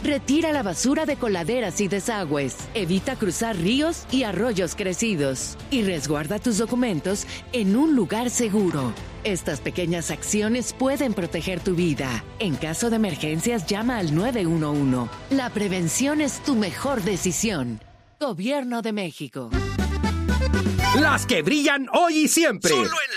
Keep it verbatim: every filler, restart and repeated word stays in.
Retira la basura de coladeras y desagües. Evita cruzar ríos y arroyos crecidos. Y resguarda tus documentos en un lugar seguro. Estas pequeñas acciones pueden proteger tu vida. En caso de emergencias, llama al nueve uno uno. La prevención es tu mejor decisión. Gobierno de México. Las que brillan hoy y siempre. Solo en